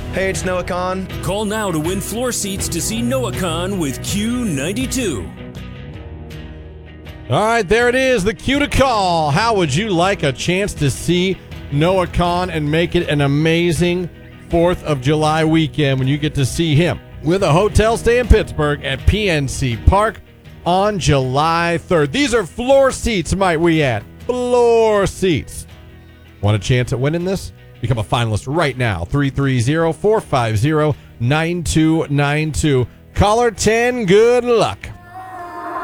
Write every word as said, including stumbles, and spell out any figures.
Hey, it's Noah Khan. Call now to win floor seats to see Noah Khan with Q ninety-two. All right, there it is, the cue to call. How would you like a chance to see Noah Khan and make it an amazing fourth of July weekend when you get to see him with a hotel stay in Pittsburgh at P N C Park on July third. These are floor seats, might we add. Floor seats. Want a chance at winning this? Become a finalist right now. three three zero, four five zero, nine two nine two. Caller ten, good luck.